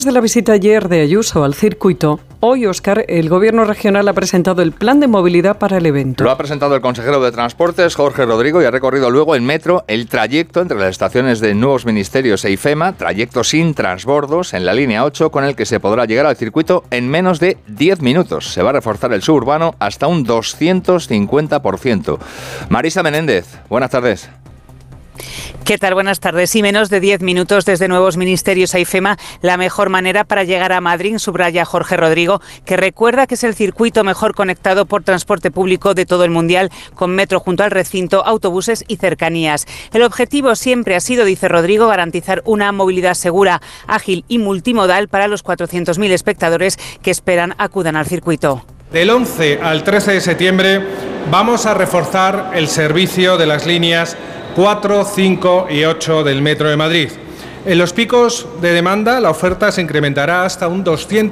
De la visita ayer de Ayuso al circuito, hoy, Óscar, el Gobierno regional ha presentado el plan de movilidad para el evento. Lo ha presentado el consejero de Transportes, Jorge Rodrigo, y ha recorrido luego en metro el trayecto entre las estaciones de Nuevos Ministerios e IFEMA, trayecto sin transbordos en la línea 8, con el que se podrá llegar al circuito en menos de 10 minutos. Se va a reforzar el suburbano hasta un 250%. Marisa Menéndez, buenas tardes. ¿Qué tal? Buenas tardes. Y menos de 10 minutos desde Nuevos Ministerios a IFEMA, la mejor manera para llegar a Madrid, subraya Jorge Rodrigo, que recuerda que es el circuito mejor conectado por transporte público de todo el mundial, con metro junto al recinto, autobuses y cercanías. El objetivo siempre ha sido, dice Rodrigo, garantizar una movilidad segura, ágil y multimodal para los 400.000 espectadores que esperan acudan al circuito. Del 11 al 13 de septiembre vamos a reforzar el servicio de las líneas 4, 5 y 8 del Metro de Madrid. En los picos de demanda la oferta se incrementará hasta un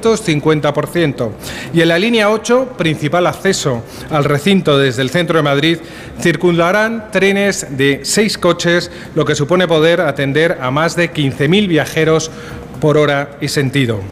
250% y en la línea 8, principal acceso al recinto desde el centro de Madrid, circularán trenes de 6 coches, lo que supone poder atender a más de 15.000 viajeros por hora y sentido.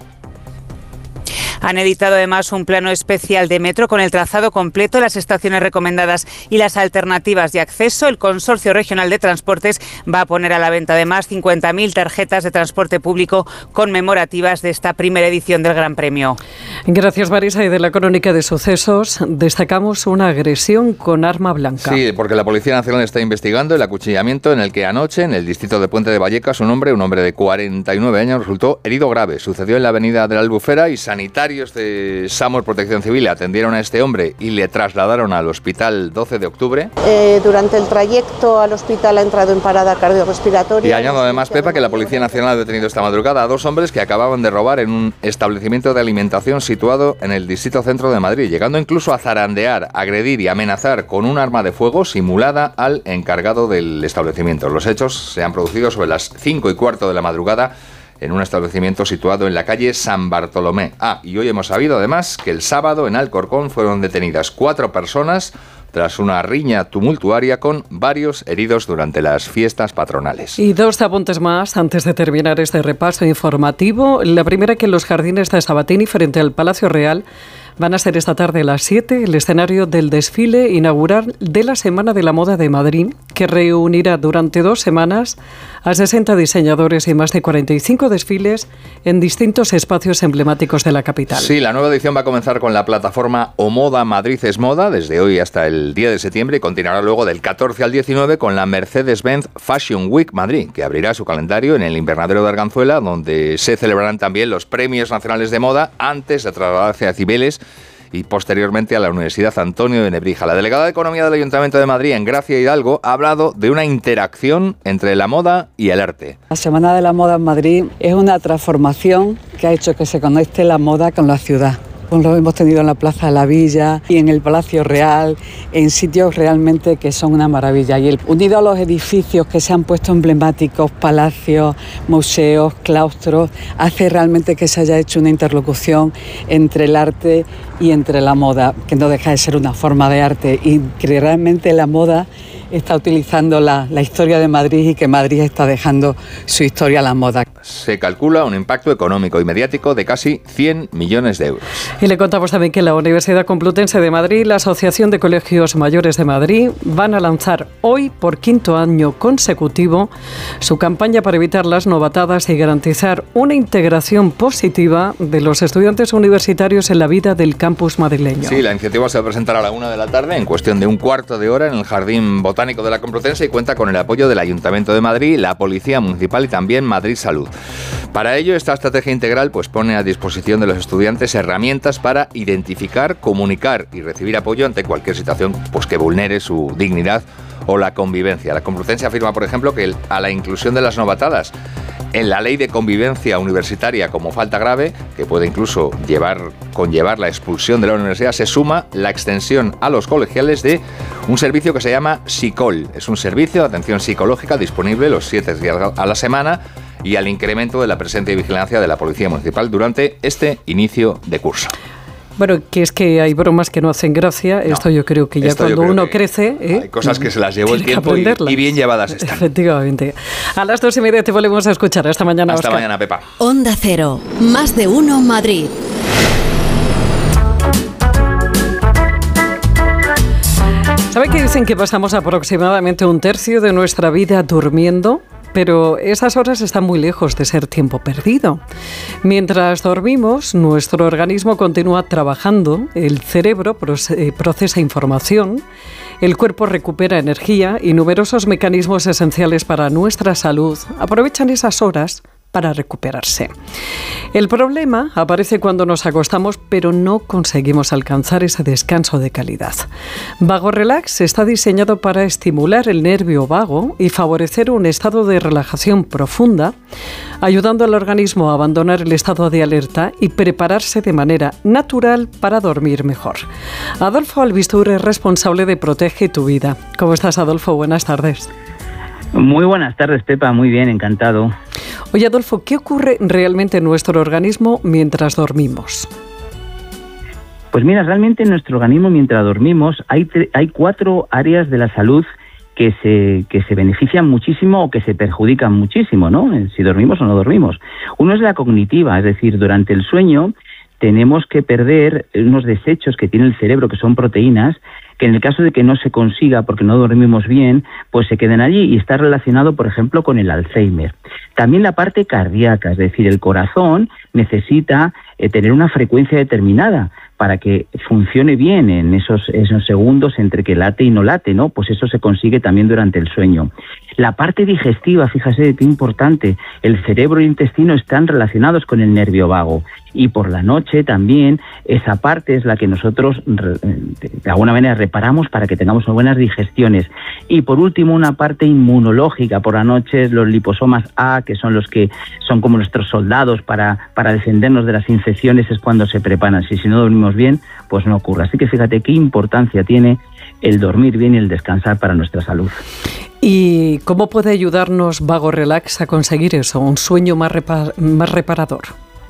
Han editado además un plano especial de metro con el trazado completo, las estaciones recomendadas y las alternativas de acceso. El Consorcio Regional de Transportes va a poner a la venta además 50.000 tarjetas de transporte público conmemorativas de esta primera edición del Gran Premio. Gracias, Marisa. Y de la crónica de sucesos destacamos una agresión con arma blanca. Sí, porque la Policía Nacional está investigando el acuchillamiento en el que anoche, en el distrito de Puente de Vallecas, un hombre de 49 años, resultó herido grave. Sucedió en la avenida de la Albufera y sanitarios de SAMUR Protección Civil atendieron a este hombre y le trasladaron al hospital 12 de octubre. Durante el trayecto al hospital ha entrado en parada cardiorrespiratoria. Y añado además, Pepa, que la Policía Nacional ha detenido esta madrugada a 2 hombres que acababan de robar en un establecimiento de alimentación situado en el distrito centro de Madrid, llegando incluso a zarandear, agredir y amenazar con un arma de fuego simulada al encargado del establecimiento. Los hechos se han producido sobre las 5:15 de la madrugada en un establecimiento situado en la calle San Bartolomé. Y hoy hemos sabido además que el sábado en Alcorcón fueron detenidas 4 personas tras una riña tumultuaria con varios heridos durante las fiestas patronales. Y 2 apuntes más antes de terminar este repaso informativo. La primera, que los jardines de Sabatini frente al Palacio Real van a ser esta tarde a las 7 el escenario del desfile inaugural de la Semana de la Moda de Madrid, que reunirá durante 2 semanas a 60 diseñadores y más de 45 desfiles en distintos espacios emblemáticos de la capital. Sí, la nueva edición va a comenzar con la plataforma O Moda Madrid es Moda, desde hoy hasta el 10 de septiembre, y continuará luego del 14 al 19 con la Mercedes-Benz Fashion Week Madrid, que abrirá su calendario en el invernadero de Arganzuela, donde se celebrarán también los Premios Nacionales de Moda antes de trasladarse a Cibeles y posteriormente a la Universidad Antonio de Nebrija. La delegada de Economía del Ayuntamiento de Madrid, Engracia Hidalgo, ha hablado de una interacción entre la moda y el arte. La Semana de la Moda en Madrid es una transformación que ha hecho que se conecte la moda con la ciudad. Lo hemos tenido en la Plaza de la Villa y en el Palacio Real, en sitios realmente que son una maravilla. Y unido a los edificios que se han puesto emblemáticos, palacios, museos, claustros, hace realmente que se haya hecho una interlocución entre el arte y entre la moda, que no deja de ser una forma de arte, y que realmente la moda está utilizando la historia de Madrid y que Madrid está dejando su historia a la moda. Se calcula un impacto económico y mediático de casi 100 millones de euros. Y le contamos también que la Universidad Complutense de Madrid y la Asociación de Colegios Mayores de Madrid van a lanzar hoy, por 5º año consecutivo, su campaña para evitar las novatadas y garantizar una integración positiva de los estudiantes universitarios en la vida del campus madrileño. Sí, la iniciativa se va a presentar a la 1 de la tarde, en cuestión de un cuarto de hora, en el Jardín Botánico de la Complutense, y cuenta con el apoyo del Ayuntamiento de Madrid, la Policía Municipal y también Madrid Salud. Para ello, esta estrategia integral pone a disposición de los estudiantes herramientas para identificar, comunicar y recibir apoyo ante cualquier situación que vulnere su dignidad o la convivencia. La Complutense afirma, por ejemplo, que a la inclusión de las novatadas en la ley de convivencia universitaria como falta grave, que puede incluso conllevar la expulsión de la universidad, se suma la extensión a los colegiales de un servicio que se llama Psicol. Es un servicio de atención psicológica disponible los 7 días a la semana, y al incremento de la presencia y vigilancia de la Policía Municipal durante este inicio de curso. Bueno, que es que hay bromas que no hacen gracia. No, esto yo creo que ya cuando uno crece... hay cosas que se las llevó el tiempo y bien llevadas están. Efectivamente. A las 2:30 te volvemos a escuchar. Hasta mañana, Hasta Óscar. mañana, Pepa. Onda Cero. Más de uno Madrid. ¿Sabe que dicen que pasamos aproximadamente un tercio de nuestra vida durmiendo? Pero esas horas están muy lejos de ser tiempo perdido. Mientras dormimos, nuestro organismo continúa trabajando, el cerebro procesa información, el cuerpo recupera energía y numerosos mecanismos esenciales para nuestra salud aprovechan esas horas para recuperarse. El problema aparece cuando nos acostamos, pero no conseguimos alcanzar ese descanso de calidad. Vago Relax está diseñado para estimular el nervio vago y favorecer un estado de relajación profunda, ayudando al organismo a abandonar el estado de alerta y prepararse de manera natural para dormir mejor. Adolfo Albistur es responsable de Protege tu Vida. ¿Cómo estás, Adolfo? Buenas tardes. Muy buenas tardes, Pepa. Muy bien, encantado. Oye, Adolfo, ¿qué ocurre realmente en nuestro organismo mientras dormimos? Pues mira, realmente en nuestro organismo mientras dormimos hay 4 áreas de la salud que se benefician muchísimo o que se perjudican muchísimo, ¿no? Si dormimos o no dormimos. Uno es la cognitiva, es decir, durante el sueño tenemos que perder unos desechos que tiene el cerebro, que son proteínas, que en el caso de que no se consiga porque no dormimos bien, pues se queden allí, y está relacionado, por ejemplo, con el Alzheimer. También la parte cardíaca, es decir, el corazón necesita tener una frecuencia determinada para que funcione bien en esos segundos entre que late y no late, ¿no? Pues eso se consigue también durante el sueño. La parte digestiva, fíjate qué importante, el cerebro y el intestino están relacionados con el nervio vago, y por la noche también esa parte es la que nosotros de alguna manera reparamos para que tengamos buenas digestiones. Y por último, una parte inmunológica. Por la noche los liposomas A, que son los que son como nuestros soldados para defendernos de las infecciones, es cuando se preparan. Si no dormimos bien, pues no ocurre. Así que fíjate qué importancia tiene el dormir bien y el descansar para nuestra salud. ¿Y cómo puede ayudarnos Vago Relax a conseguir eso, un sueño más reparador?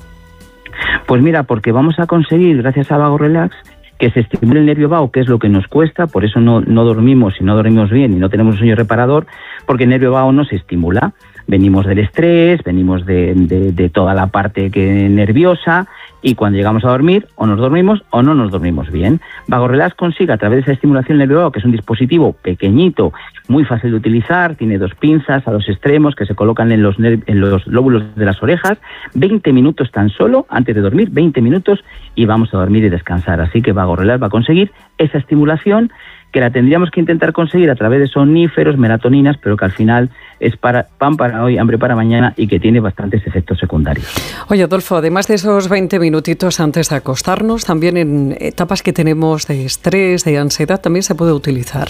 Pues mira, porque vamos a conseguir, gracias a Vago Relax, que se estimule el nervio vago, que es lo que nos cuesta, por eso no dormimos y no dormimos bien y no tenemos un sueño reparador, porque el nervio vago no se estimula. Venimos del estrés, venimos de toda la parte nerviosa, y cuando llegamos a dormir, o nos dormimos o no nos dormimos bien. Vago Relax consigue, a través de esa estimulación del nervio vago, que es un dispositivo pequeñito, muy fácil de utilizar, tiene 2 pinzas a los extremos que se colocan en los lóbulos de las orejas, 20 minutos tan solo antes de dormir, 20 minutos, y vamos a dormir y descansar. Así que Vago Relax va a conseguir esa estimulación, que la tendríamos que intentar conseguir a través de somníferos, melatoninas, pero que al final es pan para hoy, hambre para mañana, y que tiene bastantes efectos secundarios. Oye, Adolfo, además de esos 20 minutitos antes de acostarnos, también en etapas que tenemos de estrés, de ansiedad, también se puede utilizar.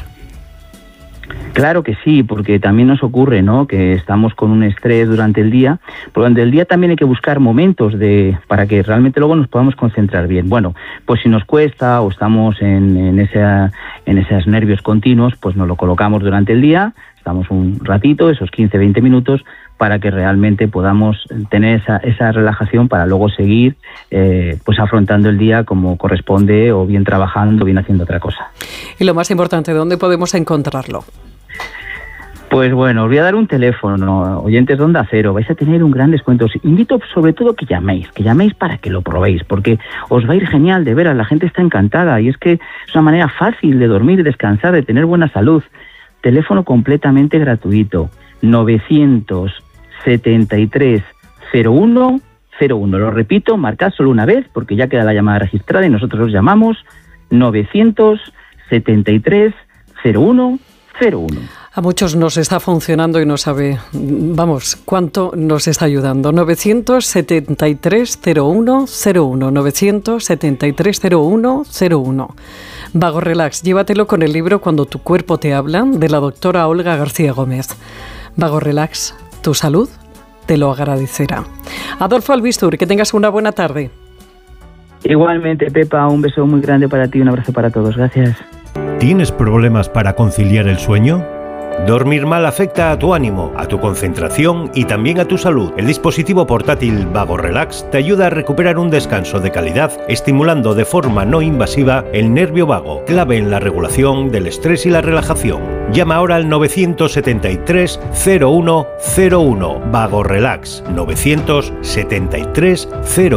Claro que sí, porque también nos ocurre, ¿no?, que estamos con un estrés durante el día. Pero durante el día también hay que buscar momentos para que realmente luego nos podamos concentrar bien. Bueno, pues si nos cuesta o estamos en esos nervios continuos, pues nos lo colocamos durante el día, estamos un ratito, esos 15-20 minutos, para que realmente podamos tener esa relajación para luego seguir pues afrontando el día como corresponde, o bien trabajando o bien haciendo otra cosa. Y lo más importante, ¿dónde podemos encontrarlo? Pues bueno, os voy a dar un teléfono, oyentes de Onda Cero, vais a tener un gran descuento. Os invito sobre todo que llaméis para que lo probéis, porque os va a ir genial, de veras, la gente está encantada, y es que es una manera fácil de dormir, de descansar, de tener buena salud. Teléfono completamente gratuito, 973 01 01. Lo repito, marcad solo una vez, porque ya queda la llamada registrada y nosotros os llamamos. 973 01 01. A muchos nos está funcionando y no sabe, cuánto nos está ayudando. 973 01 01, 973 01 01. Vago Relax, llévatelo con el libro Cuando tu cuerpo te habla, de la doctora Olga García Gómez. Vago Relax, tu salud te lo agradecerá. Adolfo Albistur, que tengas una buena tarde. Igualmente, Pepa, un beso muy grande para ti, un abrazo para todos. Gracias. ¿Tienes problemas para conciliar el sueño? Dormir mal afecta a tu ánimo, a tu concentración y también a tu salud. El dispositivo portátil Vago Relax te ayuda a recuperar un descanso de calidad, estimulando de forma no invasiva el nervio vago, clave en la regulación del estrés y la relajación. Llama ahora al 973 0101. Vago Relax 973 0101.